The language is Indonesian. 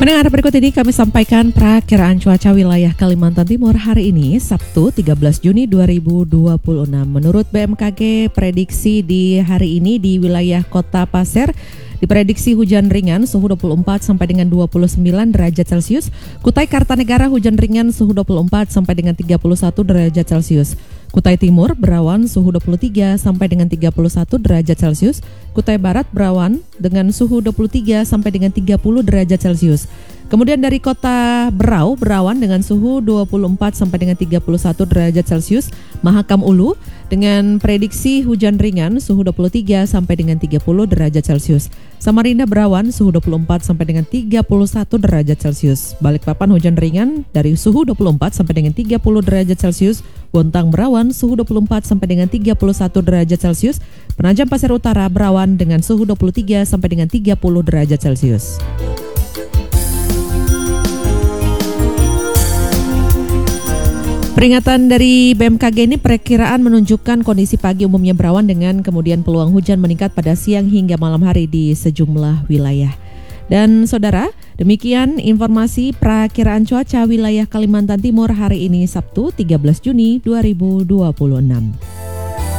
Pendengar, berikut ini kami sampaikan perakiraan cuaca wilayah Kalimantan Timur hari ini, Sabtu 13 Juni 2026. Menurut BMKG, prediksi di hari ini di wilayah Kota Pasir diprediksi hujan ringan suhu 24 sampai dengan 29 derajat Celcius. Kutai Kartanegara hujan ringan suhu 24 sampai dengan 31 derajat Celcius. Kutai Timur berawan suhu 23 sampai dengan 31 derajat Celcius. Kutai Barat berawan dengan suhu 23 sampai dengan 30 derajat Celcius. Kemudian dari Kota Berau berawan dengan suhu 24 sampai dengan 31 derajat Celcius. Mahakam Ulu dengan prediksi hujan ringan suhu 23 sampai dengan 30 derajat Celcius. Samarinda berawan suhu 24 sampai dengan 31 derajat Celcius. Balikpapan hujan ringan dari suhu 24 sampai dengan 30 derajat Celcius. Bontang berawan suhu 24 sampai dengan 31 derajat Celcius. Penajam Pasir Utara berawan dengan suhu 23 sampai dengan 30 derajat Celcius. Peringatan dari BMKG ini perkiraan menunjukkan kondisi pagi umumnya berawan dengan kemudian peluang hujan meningkat pada siang hingga malam hari di sejumlah wilayah. Dan saudara, demikian informasi perakiraan cuaca wilayah Kalimantan Timur hari ini Sabtu 13 Juni 2026.